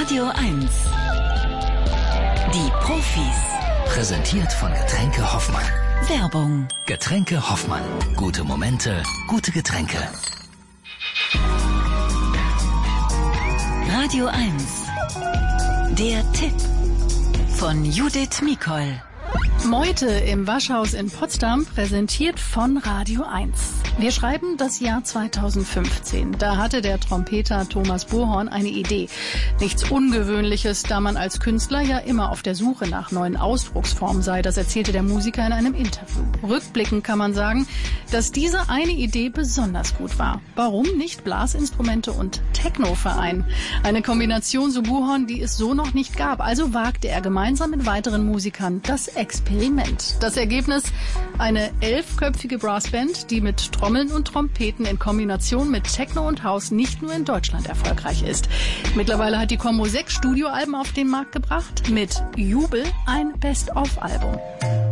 Radio 1. Die Profis. Präsentiert von Getränke Hoffmann. Werbung. Getränke Hoffmann. Gute Momente, gute Getränke. Radio 1. Der Tipp von Judith Mikol. Meute im Waschhaus in Potsdam, präsentiert von Radio 1. Wir schreiben das Jahr 2015. Da hatte der Trompeter Thomas Bohorn eine Idee. Nichts Ungewöhnliches, da man als Künstler ja immer auf der Suche nach neuen Ausdrucksformen sei. Das erzählte der Musiker in einem Interview. Rückblickend kann man sagen, dass diese eine Idee besonders gut war. Warum nicht Blasinstrumente und Techno vereinen? Eine Kombination, so Bohorn, die es so noch nicht gab. Also wagte er gemeinsam mit weiteren Musikern das Experiment. Das Ergebnis: eine 11-köpfige Brassband, die mit Trommeln und Trompeten in Kombination mit Techno und House nicht nur in Deutschland erfolgreich ist. Mittlerweile hat die Combo 6 Studioalben auf den Markt gebracht. Mit Jubel ein Best-of-Album.